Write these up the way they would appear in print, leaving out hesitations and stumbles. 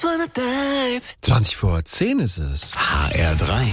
20:10 ist es. HR3.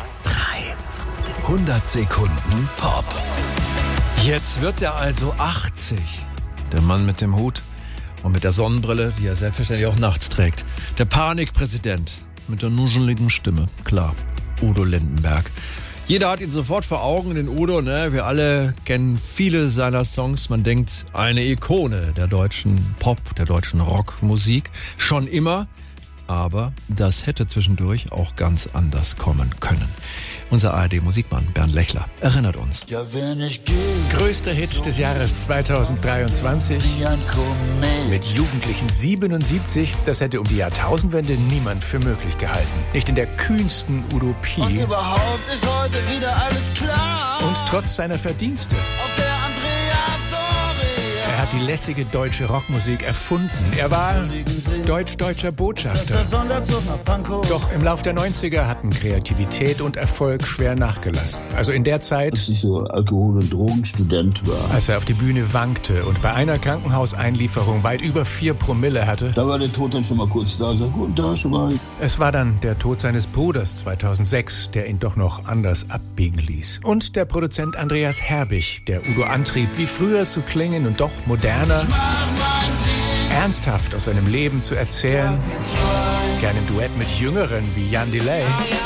100 Sekunden Pop. Jetzt wird er also 80. Der Mann mit dem Hut und mit der Sonnenbrille, die er selbstverständlich auch nachts trägt. Der Panikpräsident mit der nuscheligen Stimme. Klar, Udo Lindenberg. Jeder hat ihn sofort vor Augen, den Udo, ne? Wir alle kennen viele seiner Songs. Man denkt, eine Ikone der deutschen Pop, der deutschen Rockmusik. Schon immer. Aber das hätte zwischendurch auch ganz anders kommen können. Unser ARD-Musikmann Bernd Lechler erinnert uns. Ja, wenn ich gehe, Größter Hit des Jahres 2023 wie ein Komet. mit Jugendlichen 77, das hätte um die Jahrtausendwende niemand für möglich gehalten. Nicht in der kühnsten Utopie Und überhaupt ist heute wieder alles klar. und trotz seiner Verdienste. Auf der Andrea Doria. Er hat die lässige deutsche Rockmusik erfunden. Er war deutsch-deutscher Botschafter. Der Sonderzug nach Pankow. Doch im Lauf der 90er hatten Kreativität und Erfolg schwer nachgelassen. Also in der Zeit, Als ich so Alkohol- und Drogenstudent war. als er auf die Bühne wankte und bei einer Krankenhauseinlieferung weit über 4 Promille hatte. Da war der Tod dann schon mal kurz da. Sag, guten Tag, schon mal. Es war dann der Tod seines Bruders 2006, der ihn doch noch anders abbiegen ließ. Und der Produzent Andreas Herbig, der Udo antrieb, wie früher zu klingen und doch moderner, ernsthaft aus seinem Leben zu erzählen, gern im Duett mit Jüngeren wie Jan Delay.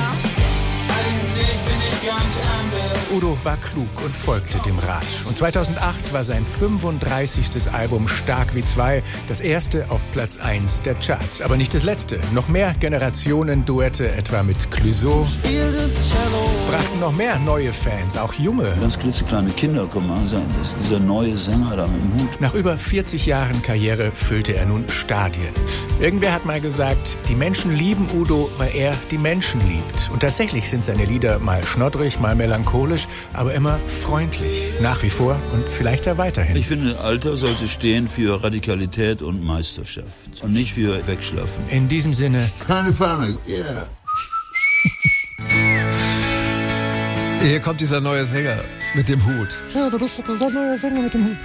Udo war klug und folgte dem Rat. Und 2008 war sein 35. Album Stark wie zwei, das erste auf Platz 1 der Charts. Aber nicht das letzte. Noch mehr Generationen-Duette, etwa mit Clouseau, brachten noch mehr neue Fans, auch junge. Ganz klitzekleine Kinder kommen an sein. Das ist dieser neue Sänger da mit dem Hut. Nach über 40 Jahren Karriere füllte er nun Stadien. Irgendwer hat mal gesagt, die Menschen lieben Udo, weil er die Menschen liebt. Und tatsächlich sind seine Lieder mal schnoddrig, mal melancholisch, aber immer freundlich. Nach wie vor und vielleicht ja weiterhin. Ich finde, Alter sollte stehen für Radikalität und Meisterschaft. Und nicht für Wegschlafen. In diesem Sinne, Keine Panik, yeah. Hier kommt dieser neue Sänger mit dem Hut. Ja, du bist doch der neue Sänger mit dem Hut.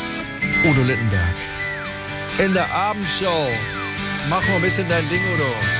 Udo Lindenberg. In der Abendshow. Mach mal ein bisschen dein Ding, Udo.